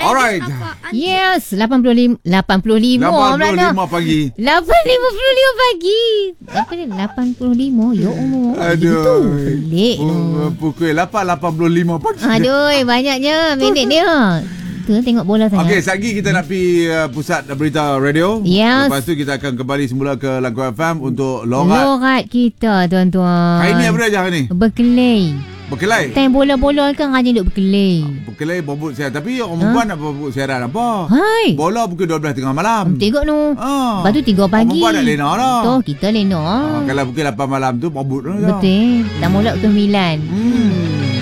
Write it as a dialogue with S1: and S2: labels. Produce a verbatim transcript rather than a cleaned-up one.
S1: Alright.
S2: Yes, lapan puluh lima lapan puluh lima
S1: lapan puluh lima pagi.
S2: lapan lima puluh lima pagi. Apa dia? lapan puluh lima. Ya Allah.
S1: Aduh.
S2: Pelik.
S1: Uh, pukul lapan lapan puluh lima pagi.
S2: Aduh, banyaknya minit dia. Tu tengok bola sangat.
S1: Okey, sekejap kita nak pergi uh, pusat berita radio.
S2: Yes.
S1: Lepas tu kita akan kembali semula ke Langkawi F M untuk lorat.
S2: Lorat kita, tuan-tuan.
S1: Hari ni apa dia hari ni?
S2: Berkelai.
S1: Berkelai.
S2: Time bola-bola kan rajin duk berkelai.
S1: Berkelai berebut siaran. Tapi orang perempuan nak berebut siaran apa?
S2: Hai.
S1: Bola pukul dua belas tengah malam.
S2: Tengok tu.
S1: Ah.
S2: Lepas tu tiga pagi.
S1: Orang perempuan nak lena dah.
S2: Tu kita lena.
S1: Ah, kalau pukul lapan malam tu berebut dah.
S2: Betul. Tak molek pukul sembilan.
S1: Hmm.